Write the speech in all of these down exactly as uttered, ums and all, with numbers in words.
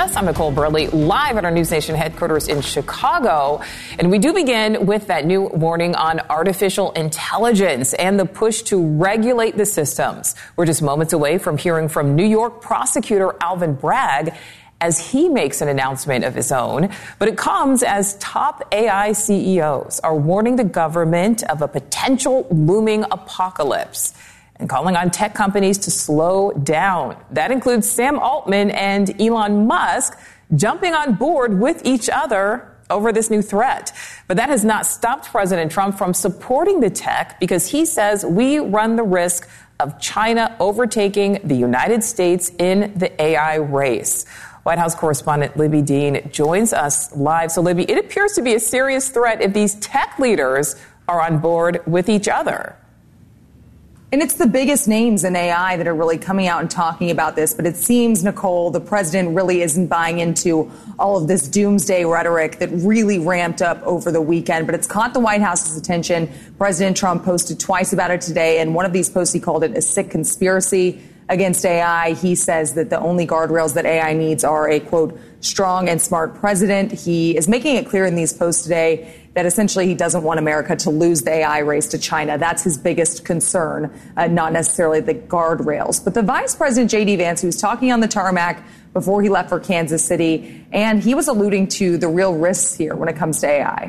us. I'm Nicole Burley, live at our News Nation headquarters in Chicago. And we do begin with that new warning on artificial intelligence and the push to regulate the systems. We're just moments away from hearing from New York prosecutor Alvin Bragg as he makes an announcement of his own. But it comes as top A I C E Os are warning the government of a potential looming apocalypse and calling on tech companies to slow down. That includes Sam Altman and Elon Musk jumping on board with each other over this new threat. But that has not stopped President Trump from supporting the tech because he says we run the risk of China overtaking the United States in the A I race. White House correspondent Libby Dean joins us live. So, Libby, it appears to be a serious threat if these tech leaders are on board with each other. And it's the biggest names in A I that are really coming out and talking about this. But it seems, Nicole, the president really isn't buying into all of this doomsday rhetoric that really ramped up over the weekend. But it's caught the White House's attention. President Trump posted twice about it today. And one of these posts, he called it a sick conspiracy against A I. He says that the only guardrails that A I needs are a, quote, strong and smart president. He is making it clear in these posts today that essentially he doesn't want America to lose the A I race to China. That's his biggest concern, uh, not necessarily the guardrails. But the Vice President, J D. Vance, who was talking on the tarmac before he left for Kansas City, and he was alluding to the real risks here when it comes to A I.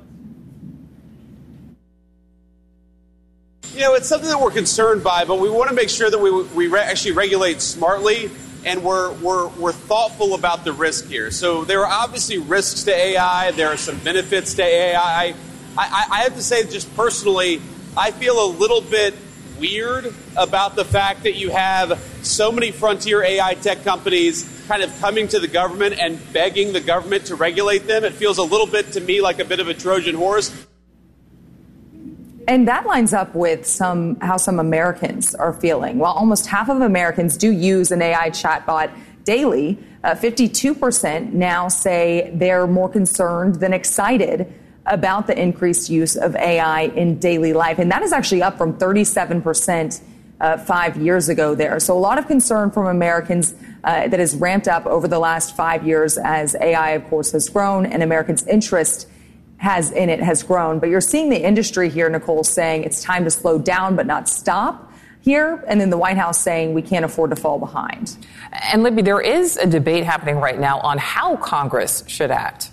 You know, it's something that we're concerned by, but we want to make sure that we we re- actually regulate smartly and we're, we're we're thoughtful about the risk here. So there are obviously risks to A I. There are some benefits to A I. I, I, I have to say, just personally, I feel a little bit weird about the fact that you have so many frontier A I tech companies kind of coming to the government and begging the government to regulate them. It feels a little bit to me like a bit of a Trojan horse. And that lines up with some how some Americans are feeling. While almost half of Americans do use an A I chatbot daily, uh, fifty-two percent now say they're more concerned than excited about the increased use of A I in daily life. And that is actually up from thirty-seven percent uh, five years ago there. So a lot of concern from Americans uh, that has ramped up over the last five years as A I, of course, has grown and Americans' interest has in it has grown. But you're seeing the industry here, Nicole, saying it's time to slow down but not stop here. And then the White House saying we can't afford to fall behind. And Libby, there is a debate happening right now on how Congress should act.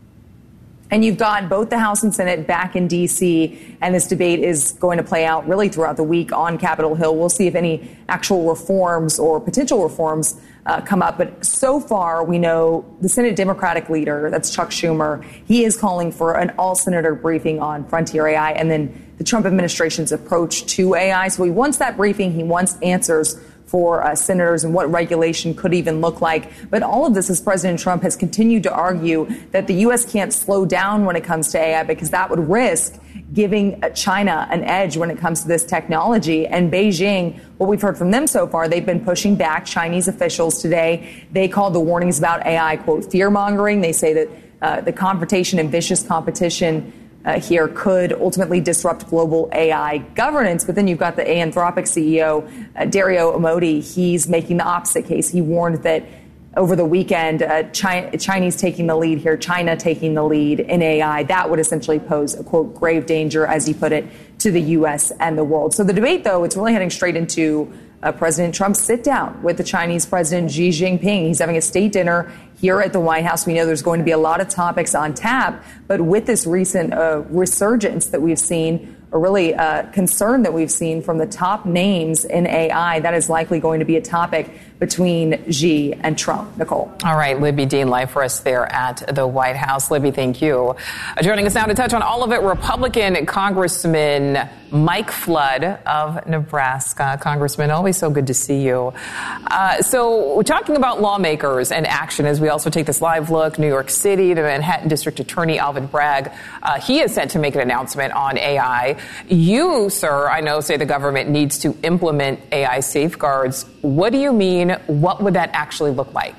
And you've got both the House and Senate back in D C, and this debate is going to play out really throughout the week on Capitol Hill. We'll see if any actual reforms or potential reforms uh, come up. But so far, we know the Senate Democratic leader, that's Chuck Schumer, he is calling for an all-senator briefing on frontier A I and then the Trump administration's approach to A I. So he wants that briefing. He wants answers for uh, senators and what regulation could even look like. But all of this as President Trump has continued to argue that the U S can't slow down when it comes to A I because that would risk giving China an edge when it comes to this technology. And Beijing, what we've heard from them so far, they've been pushing back. Chinese officials today, they called the warnings about A I, quote, fear-mongering. They say that uh, the confrontation and vicious competition Uh, here could ultimately disrupt global A I governance. But then you've got the Anthropic C E O, uh, Dario Amodei. He's making the opposite case. He warned that over the weekend, uh, China, Chinese taking the lead here, China taking the lead in A I, that would essentially pose a, quote, grave danger, as he put it, to the U S and the world. So the debate, though, it's really heading straight into uh, President Trump's sit down with the Chinese President Xi Jinping. He's having a state dinner here at the White House. We know there's going to be a lot of topics on tap, but with this recent uh, resurgence that we've seen, or really uh, concern that we've seen from the top names in A I, that is likely going to be a topic between Xi and Trump. Nicole. All right, Libby Dean live for us there at the White House. Libby, thank you. Uh, joining us now to touch on all of it, Republican Congressman Mike Flood of Nebraska. Congressman, always so good to see you. Uh, so we're talking about lawmakers and action as we also take this live look. New York City, the Manhattan District Attorney Alvin Bragg, uh, he is set to make an announcement on A I. You, sir, I know, say the government needs to implement A I safeguards. What do you mean? What would that actually look like?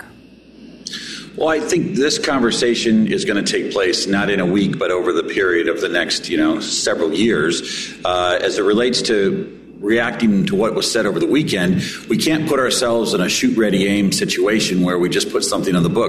Well, I think this conversation is going to take place not in a week, but over the period of the next, you know, several years. Uh, as it relates to reacting to what was said over the weekend, we can't put ourselves in a shoot, ready, aim situation where we just put something on the book.